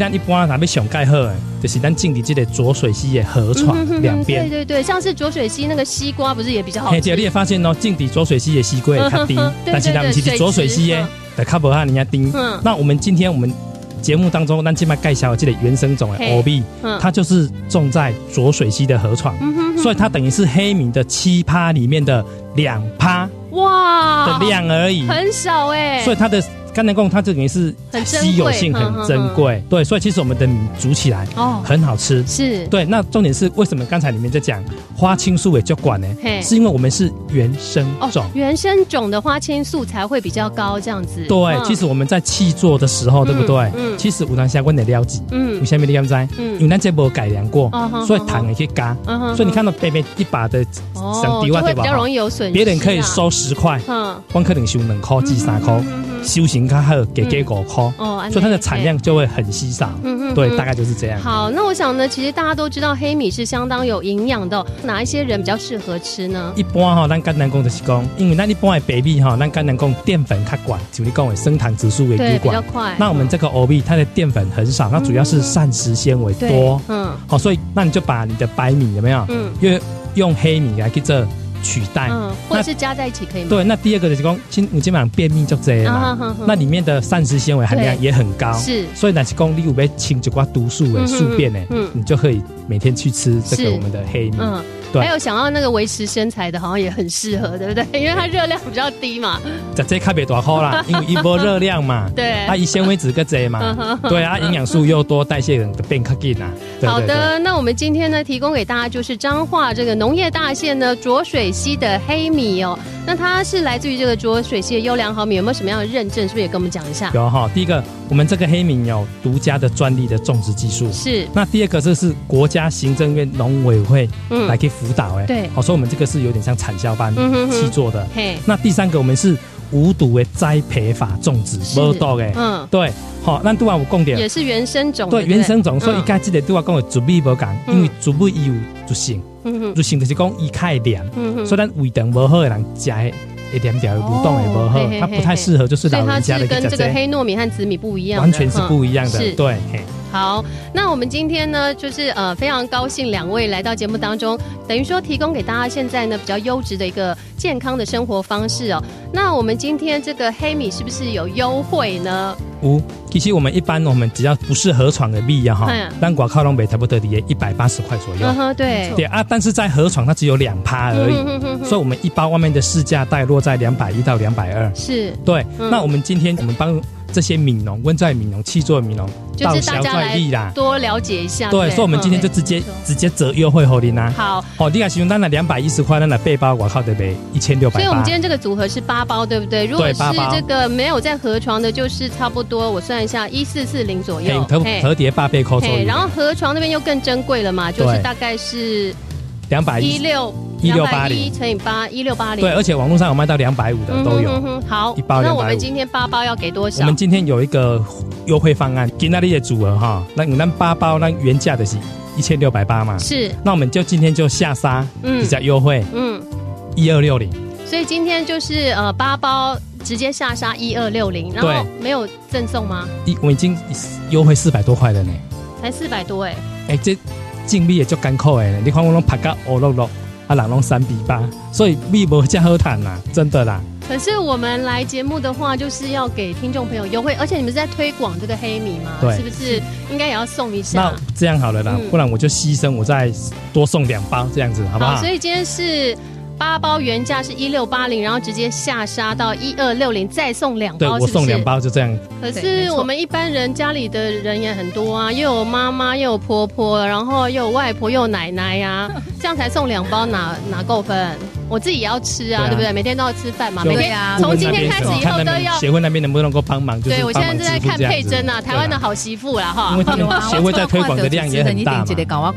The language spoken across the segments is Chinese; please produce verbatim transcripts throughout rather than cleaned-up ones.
咱一般若要上盖好的，就是咱种伫这个浊水溪的河床两边、嗯。 对对对，像是浊水溪那个西瓜，不是也比较好吃？ 嘿，你也发现哦，种伫浊水溪的西瓜会较低，嗯、但是咱不是伫浊水溪的，就较无遐尼啊低。嗯，那我们今天我们节目当中，咱今麦介绍这个原生种的黑米，它就是种在浊水溪的河床，嗯、所以它等于是黑米的七趴里面的两趴哇的量而已， 很少哎、欸。 所以它的甘南贡它这等于是稀有性很珍贵，对，所以其实我们的米煮起来哦很好吃，是对。那重点是为什么刚才里面在讲花青素也就管呢？是因为我们是原生种，哦、 原生种的花青素才会比较高，这样子。 对，嗯、其实我们在契作的时候，对不对？嗯，其实有当相关的了解，嗯，有下面你敢知？嗯，因为咱这没改良过，哦、所以糖也可以加，哦、所以你看到白白一把的上底哇，对吧？比较容易有损失。 别人可以收十块，嗯，光可能收两块至三块。修行较好，给给五块、嗯哦，所以它的产量就会很稀少。嗯嗯，对，大概就是这样。 好，那我想呢，其实大家都知道黑米是相当有营养的、哦，哪一些人比较适合吃呢？ 一般哈、哦，咱甘南贡就是讲，因为咱一般的白米哈，咱甘南贡淀粉较高，就你讲的升糖指数为高， 比较快。 那我们这个黑米它的淀粉很少，它主要是膳食纤维多。嗯，好、哦，所以那你就把你的白米有没有？嗯，因为用黑米来去做取代，嗯， 或者是加在一起可以吗？ 对，那第二个就是讲，你基本上便秘就这样嘛、啊嗯，那里面的膳食纤维含量也很高，是，所以那是讲你有要清一寡毒素的宿便呢，嗯，你就可以每天去吃这个我们的黑米，嗯， 对。还有想要那个维持身材的，好像也很适合，对不对？因为它热量比较低嘛。 在这卡别大块啦，因为一波热量嘛，对，它以纤维质个多嘛，对啊，营养素又多，代谢人的变较紧啊。 好的，那我们今天呢，提供给大家就是彰化这个农业大县呢浊水溪的黑米哦，那它是来自于这个浊水溪的优良好米，有没有什么样的认证？是不是也跟我们讲一下？ 有哈，第一个，我们这个黑米有独家的专利的种植技术，是。那第二个，这是国家行政院农委会来给辅导哎、嗯，对，好，所以我们这个是有点像产销班去做的。嘿、嗯，那第三个，我们是无毒的栽培法种植，没毒的，嗯，对。好，那拄啊有讲到， 也是原生种， 对，原生种，所以伊甲这个拄啊讲的主米无共，因为主米伊有毒性，毒性就是讲伊较会黏，所以咱胃肠无好的人食会黏掉，蠕动也不好，它不太适合就是老人家的。 所以它是跟这个黑糯米和紫米不一样的， 完全是不一样的， 是， 对。 好，那我们今天呢，就是呃非常高兴两位来到节目当中，等于说提供给大家现在呢比较优质的一个健康的生活方式哦。那我们今天这个黑米是不是有优惠呢？ 有，其实我们一般我们只要不是河床的米啊哈，咱外口拢卖差不多的一百八十块左右。嗯哼，对对啊，但是在河床它只有两趴而已、嗯哼哼哼，所以我们一包外面的市价大概落在两百一到两百二。是，对、嗯。那我们今天我们帮这些米农、温在米农、契作米农， 就是大家来多了解一下。对， 所以我们今天就直接直接折优惠给你拿。 好， 好，你看，使用单的两百一十块，那的背包我靠得卖一千六百八。 所以我们今天这个组合是八包，对不对？如果是这个没有在河床的，就是差不多，我算一下，一四四零左右。 特特叠八倍扣左右。 然后河床那边又更珍贵了嘛，就是大概是两百一六。一六八零乘以八，一六八零。 对，而且网络上有卖到两百五的都有。嗯、哼哼好，一包那我们今天八包要给多少？ 我们今天有一个优惠方案，今天的组合哈，那那八包那原价的是一千六百八嘛。是。那我们就今天就下杀，比较优惠，嗯，一二六零。 所以今天就是呃八包直接下杀一二六零，然后没有赠送吗？ 一我已经优惠四百多块了呢。 才四百多哎、 欸。哎、欸，这净米也就干扣哎，你看我拢拍到乌落落。啊，人拢三比八，所以米无这好谈啦，真的啦。 可是我们来节目的话，就是要给听众朋友优惠，而且你们是在推广这个黑米嘛，对，是不是应该也要送一下？ 那这样好了啦，嗯、不然我就牺牲，我再多送两包这样子，好不好？ 好，所以今天是八包原价是一六八零，然后直接下杀到一二六零，再送两包， 对，我送两包就这样。 可是我们一般人家里的人也很多啊，又有妈妈，又有婆婆，然后又有外婆，又有奶奶呀、啊，这样才送两包哪哪够分？我自己也要吃 啊, 啊，对不对？每天都要吃饭嘛，每天从今天开始以后都要。 协会那边能不能够帮忙？ 对，我现在正在看佩珍啊，台湾的好媳妇啦哈。 因为他们协会在推广的量也很大嘛。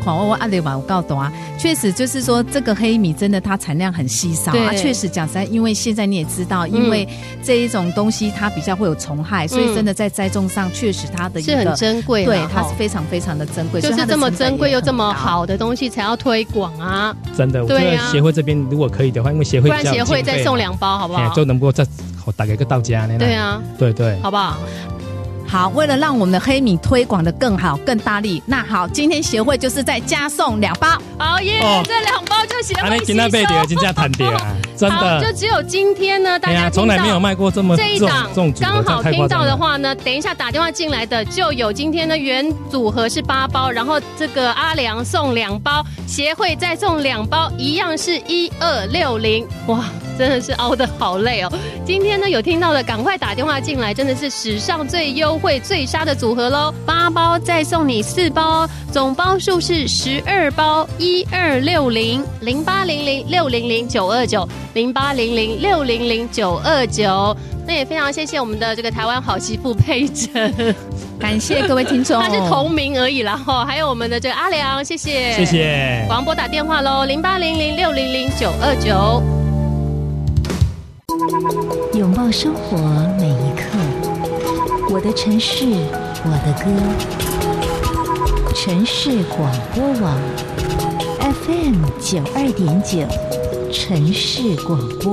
确实就是说，这个黑米真的它产量很稀少啊。确实讲实在，因为现在你也知道，因为这一种东西它比较会有虫害，所以真的在栽种上确实它的一个是很珍贵， 对，它是非常非常的珍贵， 就是这么珍贵又这么好的东西才要推广啊。 真的，我觉得协会这边如果可以的话，因为协会不然协会再送两包好不好？ 就能够再大概个到家呢。 对啊， 对对， 好不好？ 好，为了让我们的黑米推广的更好、更大力，那好，今天协会就是再加送两包。 好耶，哦、这两包就协会吸收。今天被点， 今天谈点啊，真的。 就只有今天呢，大家从来没有卖过这么这一档，刚好听到的话呢，等一下打电话进来的就有今天的原组合是八包，然后这个阿良送两包，协会再送两包，一样是一二六零。哇，真的是熬得好累哦。今天呢有听到的赶快打电话进来，真的是史上最优惠最杀的组合咯，八包再送你四包，总包数是十二包，一二六零零八零零六零零九二九零八零零六零零九二九。那也非常谢谢我们的这个台湾好媳妇佩珍， 感谢各位听众， 他是同名而已啦哈，还有我们的这个阿良，谢谢， 谢谢， 广播打电话喽，零八零零六零零九二九。 拥抱生活每一刻，我的城市，我的歌，城市广播网 F M 九二点九，城市广播。